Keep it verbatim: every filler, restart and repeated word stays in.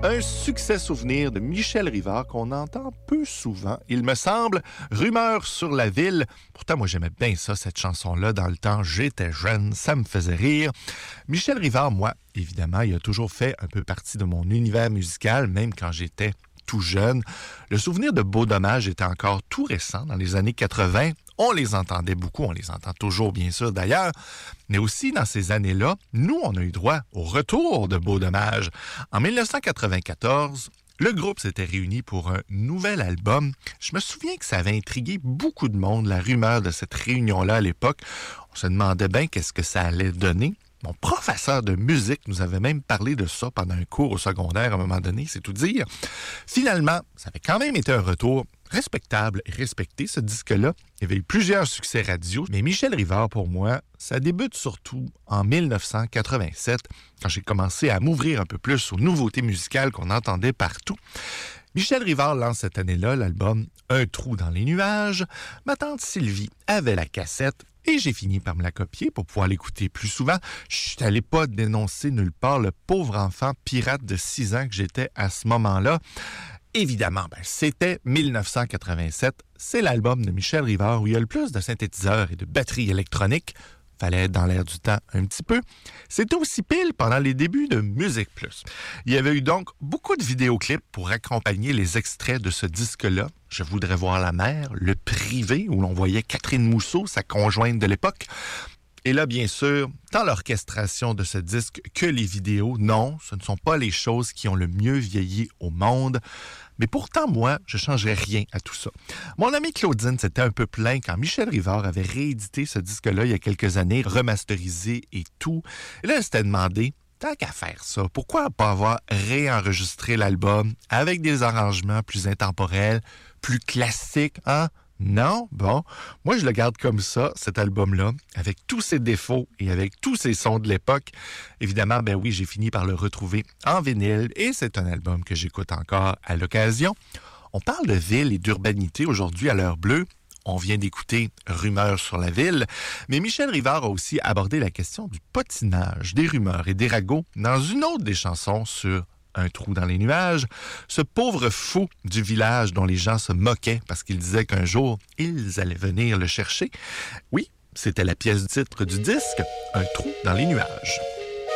Un succès souvenir de Michel Rivard qu'on entend peu souvent, il me semble. Rumeur sur la ville. Pourtant, moi, j'aimais bien ça, cette chanson-là. Dans le temps, j'étais jeune, ça me faisait rire. Michel Rivard, moi, évidemment, il a toujours fait un peu partie de mon univers musical, même quand j'étais tout jeune. Le souvenir de Beau Dommage était encore tout récent, dans les années quatre-vingt. On les entendait beaucoup, on les entend toujours bien sûr d'ailleurs, mais aussi dans ces années-là, nous, on a eu droit au retour de Beau Dommage. En dix-neuf cent quatre-vingt-quatorze, le groupe s'était réuni pour un nouvel album. Je me souviens que ça avait intrigué beaucoup de monde, la rumeur de cette réunion-là à l'époque. On se demandait bien qu'est-ce que ça allait donner. Mon professeur de musique nous avait même parlé de ça pendant un cours au secondaire à un moment donné, c'est tout dire. Finalement, ça avait quand même été un retour respectable et respecté, ce disque-là. Il y avait eu plusieurs succès radio, mais Michel Rivard, pour moi, ça débute surtout en dix-neuf cent quatre-vingt-sept, quand j'ai commencé à m'ouvrir un peu plus aux nouveautés musicales qu'on entendait partout. Michel Rivard lance cette année-là l'album « Un trou dans les nuages ». Ma tante Sylvie avait la cassette et j'ai fini par me la copier pour pouvoir l'écouter plus souvent. Je n'allais pas dénoncer nulle part le pauvre enfant pirate de six ans que j'étais à ce moment-là. Évidemment, ben, c'était dix-neuf cent quatre-vingt-sept. C'est l'album de Michel Rivard où il y a le plus de synthétiseurs et de batteries électroniques. Fallait être dans l'air du temps un petit peu. C'était aussi pile pendant les débuts de Musique Plus. Il y avait eu donc beaucoup de vidéoclips pour accompagner les extraits de ce disque-là. Je voudrais voir la mer, Le Privé, où l'on voyait Catherine Mousseau, sa conjointe de l'époque. Et là, bien sûr, tant l'orchestration de ce disque que les vidéos, non, ce ne sont pas les choses qui ont le mieux vieilli au monde. Mais pourtant, moi, je ne changerais rien à tout ça. Mon ami Claudine s'était un peu plaint quand Michel Rivard avait réédité ce disque-là il y a quelques années, remasterisé et tout. Et là, elle s'était demandé, tant qu'à faire ça, pourquoi pas avoir réenregistré l'album avec des arrangements plus intemporels, plus classiques, hein? Non, bon, moi je le garde comme ça, cet album-là, avec tous ses défauts et avec tous ses sons de l'époque. Évidemment, ben oui, j'ai fini par le retrouver en vinyle et c'est un album que j'écoute encore à l'occasion. On parle de ville et d'urbanité aujourd'hui à l'heure bleue. On vient d'écouter Rumeurs sur la ville, mais Michel Rivard a aussi abordé la question du potinage, des rumeurs et des ragots dans une autre des chansons sur Un trou dans les nuages, ce pauvre fou du village dont les gens se moquaient parce qu'il disait qu'un jour, ils allaient venir le chercher. Oui, c'était la pièce du titre du disque, Un trou dans les nuages.